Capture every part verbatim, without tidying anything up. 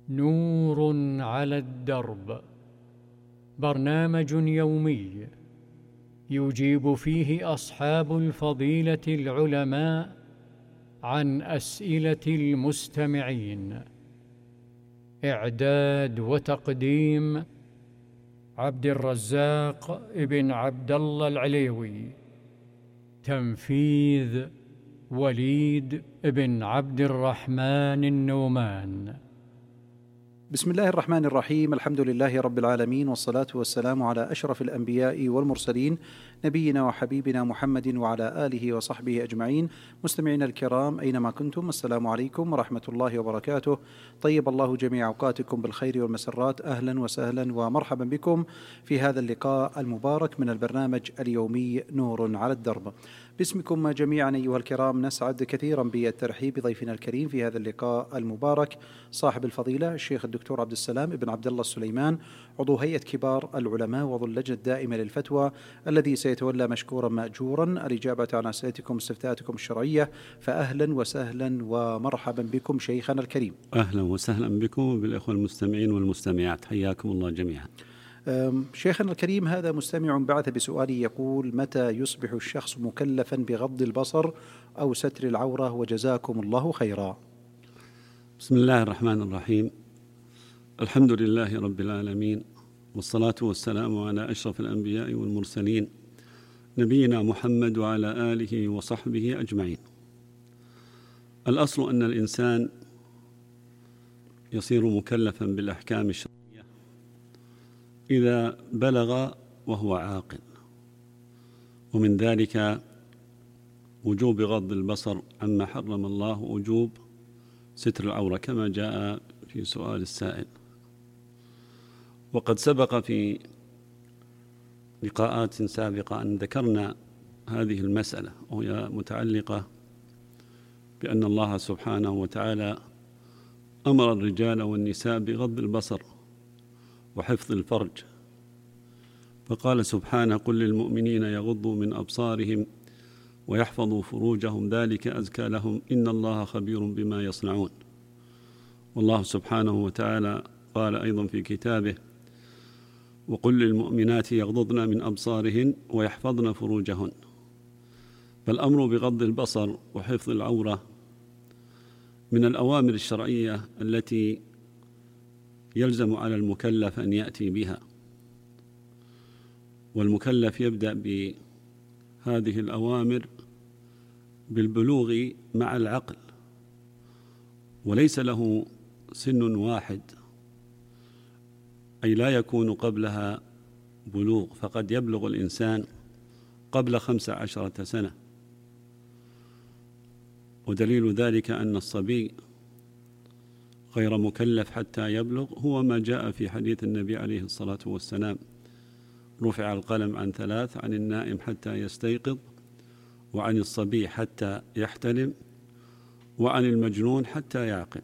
نور على الدرب، برنامج يومي يجيب فيه أصحاب الفضيلة العلماء عن أسئلة المستمعين. إعداد وتقديم عبد الرزاق ابن عبد الله العليوي. تنفيذ وليد بن عبد الرحمن النومان. بسم الله الرحمن الرحيم. الحمد لله رب العالمين، والصلاة والسلام على أشرف الأنبياء والمرسلين، نبينا وحبيبنا محمد وعلى آله وصحبه أجمعين. مستمعينا الكرام أينما كنتم، السلام عليكم ورحمة الله وبركاته. طيب الله جميع أوقاتكم بالخير والمسرات. أهلا وسهلا ومرحبا بكم في هذا اللقاء المبارك من البرنامج اليومي نور على الدرب. باسمكم جميعا أيها الكرام نسعد كثيرا بالترحيب بضيفنا الكريم في هذا اللقاء المبارك، صاحب الفضيلة الشيخ الدكتور عبد السلام ابن عبد الله السليمان، عضو هيئة كبار العلماء وعضو اللجنة الدائمة للفتوى، الذي سيتولى مشكورا مأجورا الإجابة عن أسئلتكم واستفتاءاتكم الشرعية. فأهلا وسهلا ومرحبا بكم شيخنا الكريم. أهلا وسهلا بكم وبالإخوة المستمعين والمستمعات، حياكم الله جميعا. شيخنا الكريم، هذا مستمع بعث بسؤال يقول: متى يصبح الشخص مكلفا بغض البصر أو ستر العورة؟ وجزاكم الله خيرا. بسم الله الرحمن الرحيم. الحمد لله رب العالمين، والصلاة والسلام على أشرف الأنبياء والمرسلين، نبينا محمد وعلى آله وصحبه أجمعين. الأصل أن الإنسان يصير مكلفا بالأحكام الشرعية إذا بلغ وهو عاقل، ومن ذلك وجوب غض البصر عما حرم الله، وجوب ستر العورة كما جاء في سؤال السائل. وقد سبق في لقاءات سابقة أن ذكرنا هذه المسألة، وهي متعلقة بأن الله سبحانه وتعالى أمر الرجال والنساء بغض البصر وحفظ الفرج، فقال سبحانه: قل للمؤمنين يغضوا من أبصارهم ويحفظوا فروجهم ذلك أزكى لهم إن الله خبير بما يصنعون. والله سبحانه وتعالى قال أيضا في كتابه: وقل للمؤمنات يغضضن من أبصارهن ويحفظن فروجهن. فالأمر بغض البصر وحفظ العورة من الأوامر الشرعية التي يلزم على المكلف أن يأتي بها، والمكلف يبدأ بهذه الأوامر بالبلوغ مع العقل، وليس له سن واحد، أي لا يكون قبلها بلوغ، فقد يبلغ الإنسان قبل خمس عشرة سنة. ودليل ذلك أن الصبي غير مكلف حتى يبلغ هو ما جاء في حديث النبي عليه الصلاة والسلام: رفع القلم عن ثلاث، عن النائم حتى يستيقظ، وعن الصبي حتى يحتلم، وعن المجنون حتى يعقل.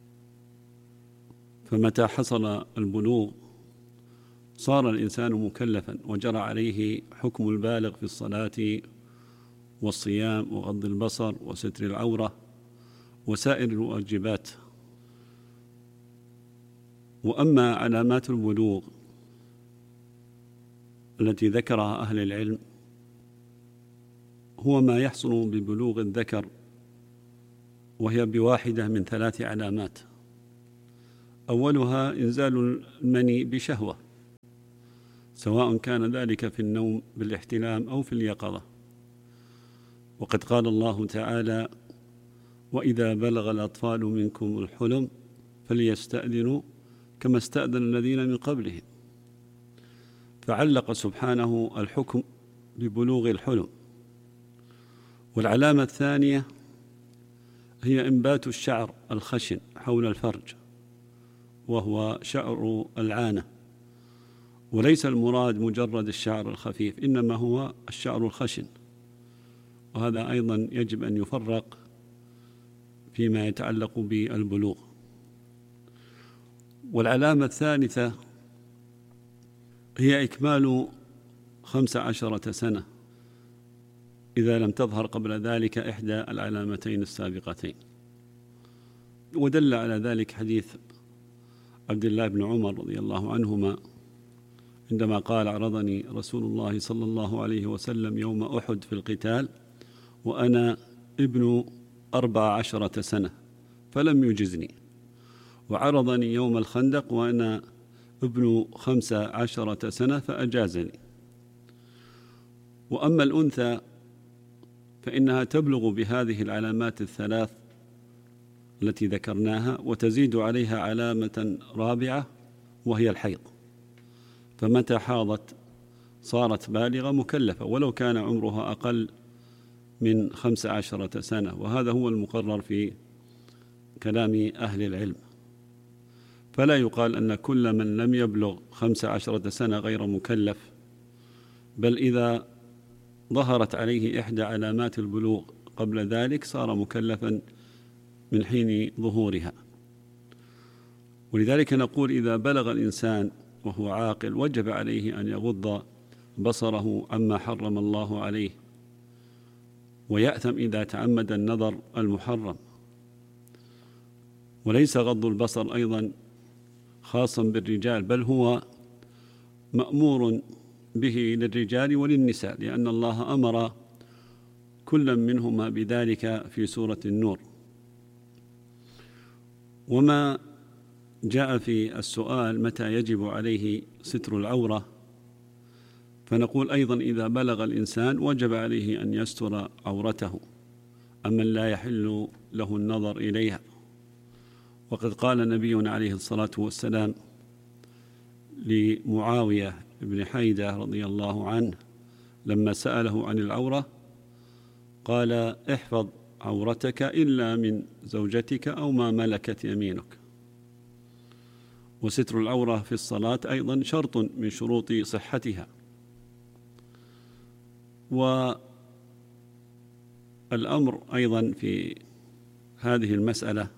فمتى حصل البلوغ صار الإنسان مكلفا، وجرى عليه حكم البالغ في الصلاة والصيام وغض البصر وستر العورة وسائر الواجبات. وأما علامات البلوغ التي ذكرها أهل العلم هو ما يحصل ببلوغ الذكر، وهي بواحدة من ثلاث علامات. أولها إنزال المني بشهوة، سواء كان ذلك في النوم بالاحتلام أو في اليقظة. وقد قال الله تعالى: وإذا بلغ الأطفال منكم الحلم فليستأذنوا كما استأذن الذين من قبلهم. فعلق سبحانه الحكم ببلوغ الحلم. والعلامة الثانية هي إنبات الشعر الخشن حول الفرج، وهو شعر العانة، وليس المراد مجرد الشعر الخفيف، إنما هو الشعر الخشن، وهذا أيضا يجب أن يفرق فيما يتعلق بالبلوغ. والعلامة الثالثة هي إكمال خمس عشرة سنة إذا لم تظهر قبل ذلك إحدى العلامتين السابقتين. ودل على ذلك حديث عبد الله بن عمر رضي الله عنهما عندما قال: عرضني رسول الله صلى الله عليه وسلم يوم أحد في القتال وأنا ابن أربع عشرة سنة فلم يجزني، وعرضني يوم الخندق وأنا ابن خمس عشرة سنة فأجازني. وأما الأنثى فإنها تبلغ بهذه العلامات الثلاث التي ذكرناها، وتزيد عليها علامة رابعة وهي الحيض، فمتى حاضت صارت بالغة مكلفة ولو كان عمرها أقل من خمس عشرة سنة، وهذا هو المقرر في كلام أهل العلم. فلا يقال أن كل من لم يبلغ خمس عشرة سنة غير مكلف، بل إذا ظهرت عليه إحدى علامات البلوغ قبل ذلك صار مكلفا من حين ظهورها. ولذلك نقول: إذا بلغ الإنسان وهو عاقل وجب عليه أن يغض بصره عما حرم الله عليه، ويأثم إذا تعمد النظر المحرم. وليس غض البصر أيضا خاصا بالرجال، بل هو مأمور به للرجال وللنساء، لأن الله أمر كل منهما بذلك في سورة النور. وما جاء في السؤال متى يجب عليه ستر العورة، فنقول أيضا: إذا بلغ الإنسان وجب عليه أن يستر عورته أمن لا يحل له النظر إليها. وقد قال نبينا عليه الصلاة والسلام لمعاوية بن حيدة رضي الله عنه لما سأله عن العورة قال: احفظ عورتك إلا من زوجتك أو ما ملكت يمينك. وستر العورة في الصلاة أيضا شرط من شروط صحتها. والأمر أيضا في هذه المسألة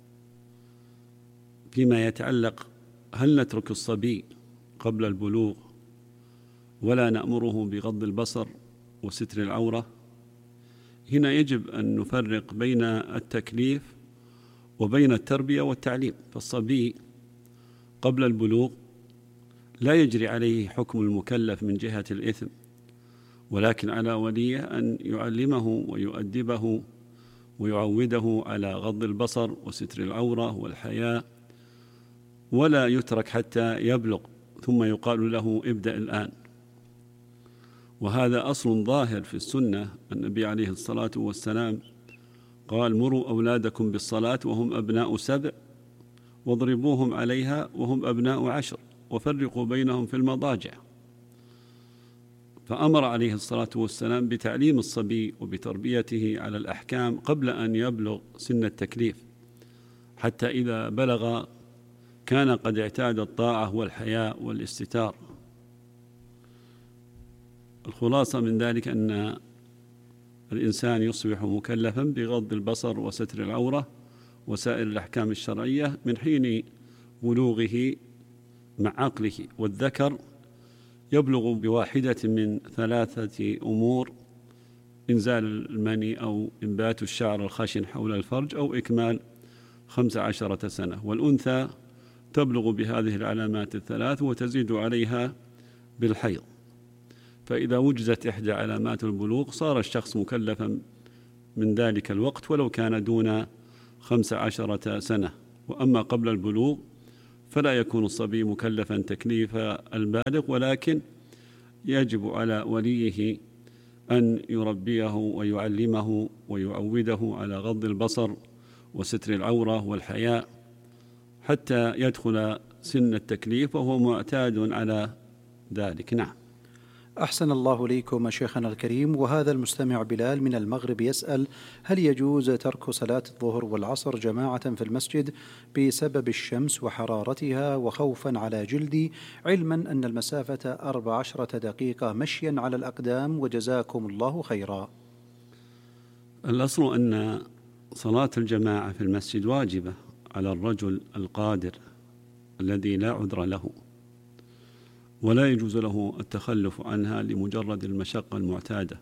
فيما يتعلق: هل نترك الصبي قبل البلوغ ولا نأمره بغض البصر وستر العورة؟ هنا يجب أن نفرق بين التكليف وبين التربية والتعليم. فالصبي قبل البلوغ لا يجري عليه حكم المكلف من جهة الإثم، ولكن على وليه أن يعلمه ويؤدبه ويعوده على غض البصر وستر العورة والحياء، ولا يترك حتى يبلغ ثم يقال له: ابدأ الآن. وهذا أصل ظاهر في السنة. النبي عليه الصلاة والسلام قال: مروا أولادكم بالصلاة وهم أبناء سبع واضربوهم عليها وهم أبناء عشر وفرقوا بينهم في المضاجع. فأمر عليه الصلاة والسلام بتعليم الصبي وبتربيته على الأحكام قبل أن يبلغ سن التكليف، حتى إذا بلغ كان قد اعتاد الطاعة والحياء والاستتار. الخلاصة من ذلك أن الإنسان يصبح مكلفا بغض البصر وستر العورة وسائر الأحكام الشرعية من حين بلوغه مع عقله. والذكر يبلغ بواحدة من ثلاثة أمور: إنزال المني أو إنبات الشعر الخشن حول الفرج أو إكمال خمس عشرة سنة. والأنثى تبلغ بهذه العلامات الثلاث وتزيد عليها بالحيض. فإذا وجدت إحدى علامات البلوغ صار الشخص مكلفا من ذلك الوقت ولو كان دون خمس عشرة سنة. وأما قبل البلوغ فلا يكون الصبي مكلفا تكليف البالغ، ولكن يجب على وليه أن يربيه ويعلمه ويعوده على غض البصر وستر العورة والحياء حتى يدخل سن التكليف وهو معتاد على ذلك. نعم. أحسن الله إليكم شيخنا الكريم. وهذا المستمع بلال من المغرب يسأل: هل يجوز ترك صلاة الظهر والعصر جماعة في المسجد بسبب الشمس وحرارتها وخوفا على جلدي، علما أن المسافة أربع عشرة دقيقة مشيا على الأقدام، وجزاكم الله خيرا؟ الأصل أن صلاة الجماعة في المسجد واجبة على الرجل القادر الذي لا عذر له، ولا يجوز له التخلف عنها لمجرد المشقة المعتادة.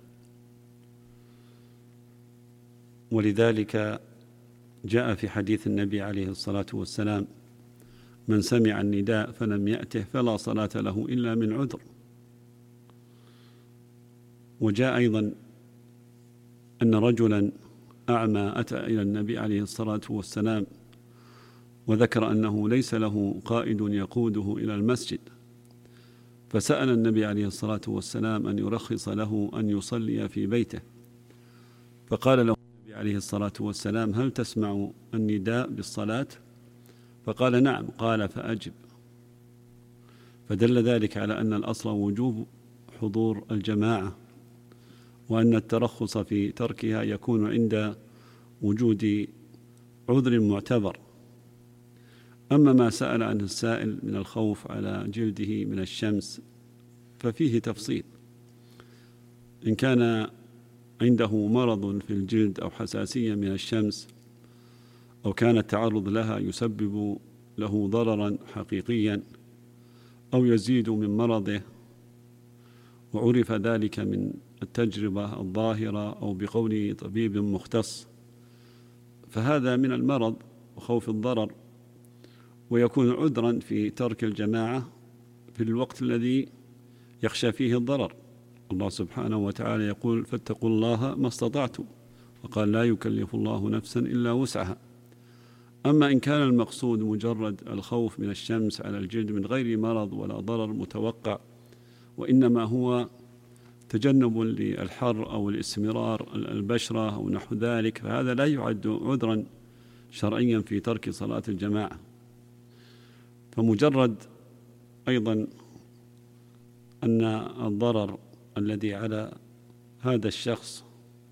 ولذلك جاء في حديث النبي عليه الصلاة والسلام من سمع النداء فلم يأته فلا صلاة له إلا من عذر. وجاء أيضا أن رجلا أعمى أتى إلى النبي عليه الصلاة والسلام وذكر أنه ليس له قائد يقوده إلى المسجد، فسأل النبي عليه الصلاة والسلام أن يرخص له أن يصلي في بيته، فقال له النبي عليه الصلاة والسلام: هل تسمع النداء بالصلاة؟ فقال: نعم. قال: فأجب. فدل ذلك على أن الأصل وجوب حضور الجماعة، وأن الترخص في تركها يكون عند وجود عذر معتبر. أما ما سأل عنه السائل من الخوف على جلده من الشمس ففيه تفصيل. إن كان عنده مرض في الجلد أو حساسية من الشمس أو كان التعرض لها يسبب له ضررا حقيقيا أو يزيد من مرضه، وعرف ذلك من التجربة الظاهرة أو بقول طبيب مختص، فهذا من المرض وخوف الضرر، ويكون عذرا في ترك الجماعة في الوقت الذي يخشى فيه الضرر. الله سبحانه وتعالى يقول: فاتقوا الله ما استطعتم، وقال: لا يكلف الله نفسا إلا وسعها. أما إن كان المقصود مجرد الخوف من الشمس على الجلد من غير مرض ولا ضرر متوقع، وإنما هو تجنب للحر أو الاستمرار البشرة أو نحو ذلك، فهذا لا يعد عذرا شرعيا في ترك صلاة الجماعة. فمجرد أيضا أن الضرر الذي على هذا الشخص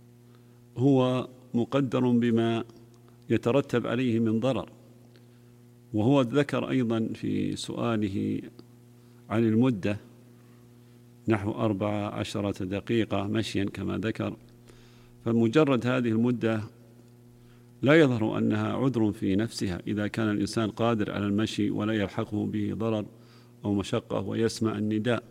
هو مقدر بما يترتب عليه من ضرر. وهو ذكر أيضا في سؤاله عن المدة نحو أربع عشرة دقيقة مشيا كما ذكر، فمجرد هذه المدة لا يظهر أنها عذر في نفسها إذا كان الإنسان قادر على المشي ولا يلحقه به ضرر أو مشقة ويسمع النداء.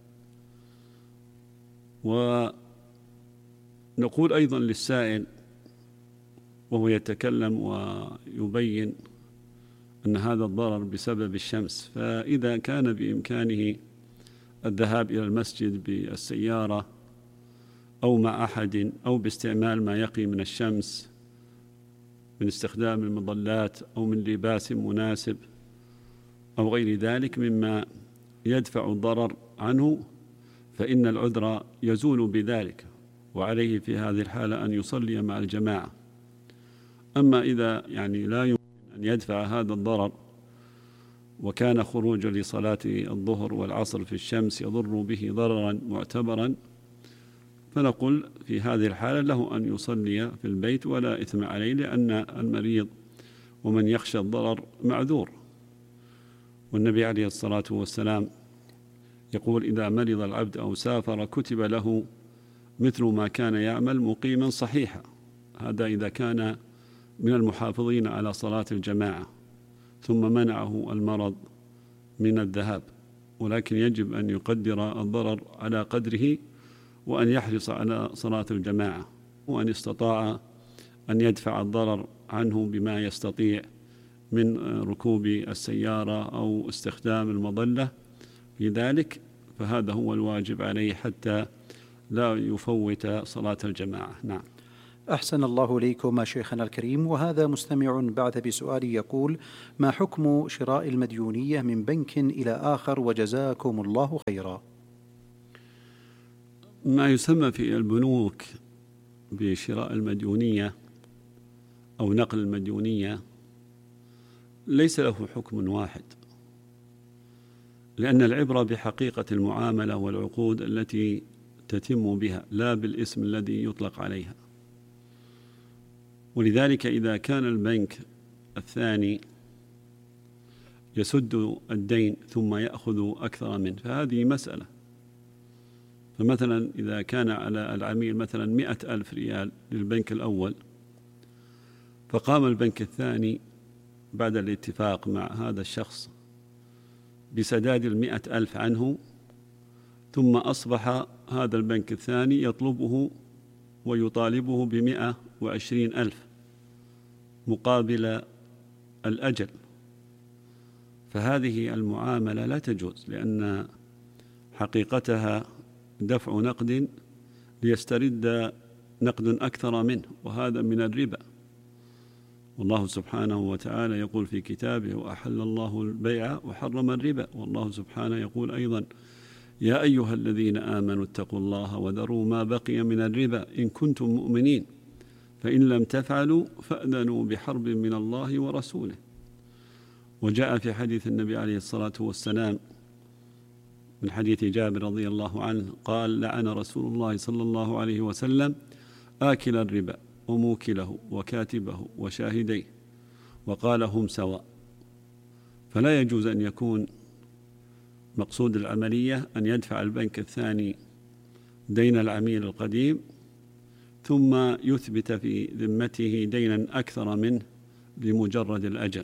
ونقول أيضا للسائل وهو يتكلم ويبين أن هذا الضرر بسبب الشمس، فإذا كان بإمكانه الذهاب إلى المسجد بالسيارة أو مع أحد أو باستعمال ما يقي من الشمس من استخدام المظلات أو من لباس مناسب أو غير ذلك مما يدفع الضرر عنه، فإن العذر يزول بذلك، وعليه في هذه الحالة أن يصلي مع الجماعة. أما إذا يعني لا يمكن أن يدفع هذا الضرر وكان خروج لصلاة الظهر والعصر في الشمس يضر به ضررا معتبرا، فنقول في هذه الحالة له أن يصلي في البيت ولا إثم عليه، لأن المريض ومن يخشى الضرر معذور. والنبي عليه الصلاة والسلام يقول: إذا مرض العبد أو سافر كتب له مثل ما كان يعمل مقيما صحيحا. هذا إذا كان من المحافظين على صلاة الجماعة ثم منعه المرض من الذهاب، ولكن يجب أن يقدر الضرر على قدره وأن يحرص على صلاة الجماعة، وأن استطاع أن يدفع الضرر عنه بما يستطيع من ركوب السيارة أو استخدام المظلة في ذلك، فهذا هو الواجب عليه حتى لا يفوت صلاة الجماعة. نعم. أحسن الله إليكم شيخنا الكريم. وهذا مستمع بعث بسؤال يقول: ما حكم شراء المديونية من بنك إلى آخر وجزاكم الله خيرا؟ ما يسمى في البنوك بشراء المديونية أو نقل المديونية ليس له حكم واحد، لأن العبرة بحقيقة المعاملة والعقود التي تتم بها لا بالاسم الذي يطلق عليها. ولذلك إذا كان البنك الثاني يسد الدين ثم يأخذ أكثر منه فهذه مسألة. فمثلا إذا كان على العميل مثلا مئة ألف ريال للبنك الأول، فقام البنك الثاني بعد الاتفاق مع هذا الشخص بسداد المئة ألف عنه، ثم أصبح هذا البنك الثاني يطلبه ويطالبه بمئة وعشرين ألف مقابل الأجل، فهذه المعاملة لا تجوز، لأن حقيقتها دفع نقد ليسترد نقد أكثر منه، وهذا من الربا. والله سبحانه وتعالى يقول في كتابه: وأحل الله البيع وحرم الربا. والله سبحانه يقول أيضا: يا أيها الذين آمنوا اتقوا الله وذروا ما بقي من الربا إن كنتم مؤمنين فإن لم تفعلوا فأذنوا بحرب من الله ورسوله. وجاء في حديث النبي عليه الصلاة والسلام من حديث جابر رضي الله عنه قال: لعن رسول الله صلى الله عليه وسلم آكل الربا وموكله وكاتبه وشاهديه، وقال: هم سواء. فلا يجوز أن يكون مقصود العملية أن يدفع البنك الثاني دين العميل القديم ثم يثبت في ذمته دينا أكثر منه لمجرد الأجل.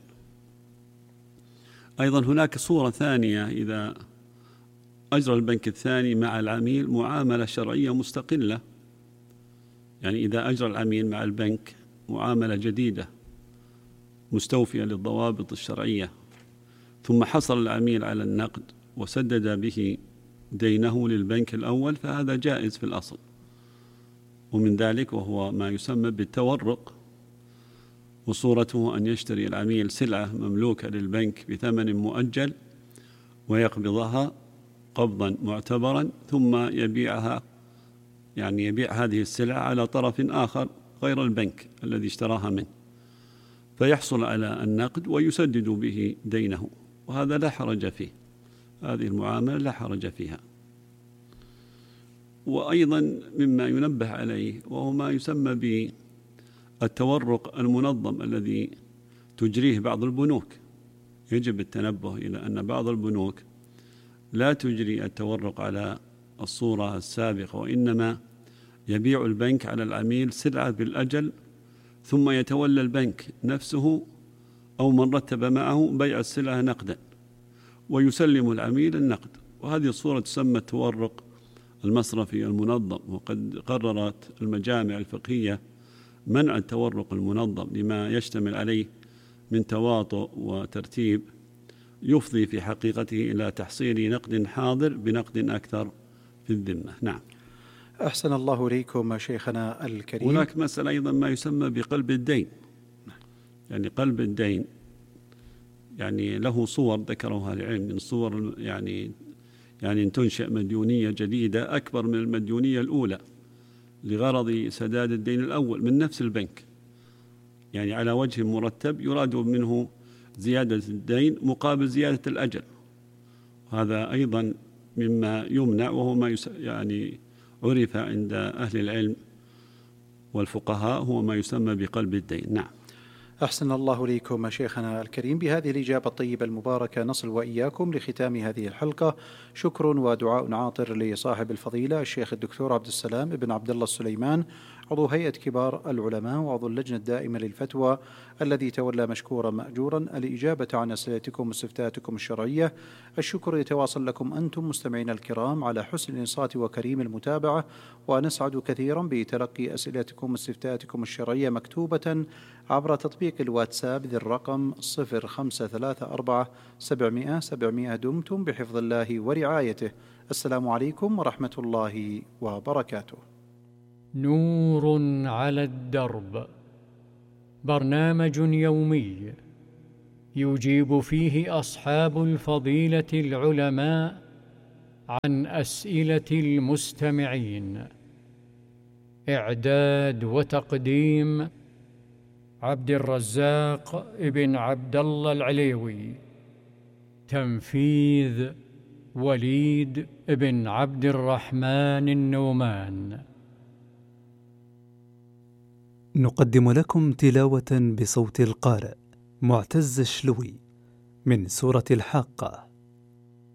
أيضا هناك صورة ثانية: إذا أجرى البنك الثاني مع العميل معاملة شرعية مستقلة، يعني إذا أجرى العميل مع البنك معاملة جديدة مستوفية للضوابط الشرعية، ثم حصل العميل على النقد وسدد به دينه للبنك الأول، فهذا جائز في الأصل. ومن ذلك وهو ما يسمى بالتورق، وصورته أن يشتري العميل سلعة مملوكة للبنك بثمن مؤجل ويقبضها قبضا معتبرا، ثم يبيعها يعني يبيع هذه السلعة على طرف آخر غير البنك الذي اشتراها منه، فيحصل على النقد ويسدد به دينه، وهذا لا حرج فيه، هذه المعاملة لا حرج فيها. وأيضا مما ينبه عليه وهو ما يسمى بالتورق المنظم الذي تجريه بعض البنوك. يجب التنبه إلى أن بعض البنوك لا تجري التورق على الصورة السابقة، وإنما يبيع البنك على العميل سلعة بالأجل، ثم يتولى البنك نفسه أو من رتب معه بيع السلعة نقدا ويسلم العميل النقد. وهذه الصورة تسمى التورق المصرفي المنظم، وقد قررت المجامع الفقهية منع التورق المنظم لما يشتمل عليه من تواطؤ وترتيب يفضي في حقيقته إلى تحصيل نقد حاضر بنقد أكثر في الذمة. نعم. أحسن الله إليكم شيخنا الكريم. هناك مسألة أيضا ما يسمى بقلب الدين، يعني قلب الدين يعني له صور ذكرها العلم، من صور يعني يعني أن تنشأ مديونية جديدة أكبر من المديونية الأولى لغرض سداد الدين الأول من نفس البنك، يعني على وجه مرتب يراد منه زيادة الدين مقابل زيادة الأجل. هذا أيضا مما يمنع، وهو ما يعني عرف عند أهل العلم والفقهاء هو ما يسمى بقلب الدين. نعم. أحسن الله إليكم شيخنا الكريم. بهذه الإجابة الطيبة المباركة نصل وإياكم لختام هذه الحلقة. شكر ودعاء عاطر لصاحب الفضيلة الشيخ الدكتور عبد السلام بن عبد الله السليمان، عضو هيئة كبار العلماء وعضو اللجنة الدائمة للفتوى، الذي تولى مشكورا مأجورا الإجابة عن أسئلتكم واستفتاءاتكم الشرعية. الشكر يتواصل لكم أنتم مستمعين الكرام على حسن الإنصات وكريم المتابعة، ونسعد كثيرا بتلقي أسئلتكم واستفتاءاتكم الشرعية مكتوبة عبر تطبيق الواتساب ذي الرقم صفر خمسة ثلاثة أربعة سبعمائة سبعمائة. دمتم بحفظ الله ورعايته. السلام عليكم ورحمة الله وبركاته. نور على الدرب، برنامج يومي يجيب فيه أصحاب الفضيلة العلماء عن أسئلة المستمعين. إعداد وتقديم عبد الرزاق ابن عبد الله العليوي. تنفيذ وليد ابن عبد الرحمن النومان. نقدم لكم تلاوة بصوت القارئ معتز الشلوي من سورة الحاقة.